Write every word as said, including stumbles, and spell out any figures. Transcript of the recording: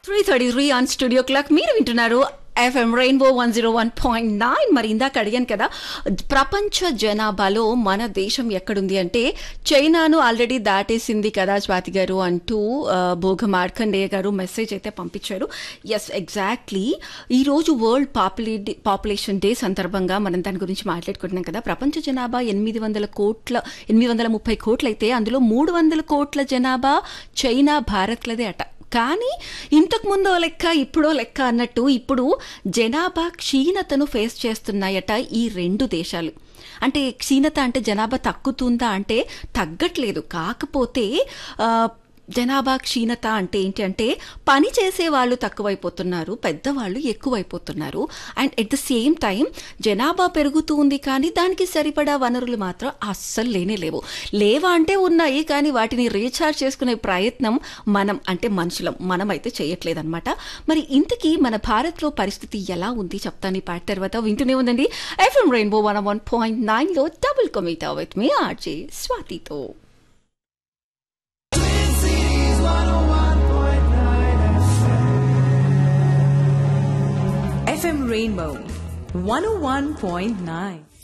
Three thirty three on studio clock మీరు వింటున్నారు FM rainbow one zero one point nine. మరి ఇందాక అడిగాను కదా, ప్రపంచ జనాభాలో మన దేశం ఎక్కడుంది అంటే చైనాను ఆల్రెడీ దాటేసింది కదా స్వాతి గారు అంటూ భోగ మార్కండేయ గారు మెసేజ్ అయితే పంపించారు. Yes, exactly. ఈరోజు వరల్డ్ పాపులే పాపులేషన్ డే సందర్భంగా మనం దాని గురించి మాట్లాడుకుంటున్నాం కదా. ప్రపంచ జనాభా ఎనిమిది వందల కోట్ల ఎనిమిది వందల ముప్పై కోట్లు అయితే అందులో మూడు వందల కోట్ల జనాభా చైనా భారత్లదే అట. కానీ ఇంతకుముందో లెక్క ఇప్పుడో లెక్క అన్నట్టు ఇప్పుడు జనాభా క్షీణతను ఫేస్ చేస్తున్నాయట ఈ రెండు దేశాలు. అంటే క్షీణత అంటే జనాభా తగ్గుతుందా అంటే తగ్గట్లేదు. కాకపోతే జనాభా క్షీణత అంటే ఏంటి అంటే పని చేసే వాళ్ళు తక్కువైపోతున్నారు, పెద్దవాళ్ళు ఎక్కువైపోతున్నారు. And at the same time జనాభా పెరుగుతూ ఉంది కానీ దానికి సరిపడా వనరులు మాత్రం అస్సలు లేనే లేవు. లేవా అంటే ఉన్నాయి, కానీ వాటిని రీఛార్జ్ చేసుకునే ప్రయత్నం మనం అంటే మనుషులం మనమైతే చేయట్లేదన్నమాట. మరి ఇంతకీ మన భారత్లో పరిస్థితి ఎలా ఉంది చెప్తాను ఈ పాట తర్వాత. వింటూనే ఉందండి FM rainbow one one point నైన్లో double కమిటా with me RJ స్వాతితో. F M Rainbow one oh one point nine.